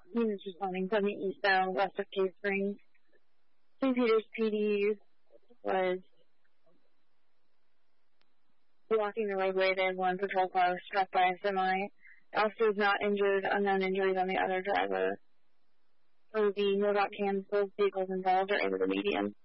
units responding 70 eastbound west of Cave Springs. St. Peter's PD was blocking the roadway. They had one patrol car struck by a semi. The officer was not injured. Unknown injuries on the other driver. So the NODOT cans, both vehicles involved are able to median.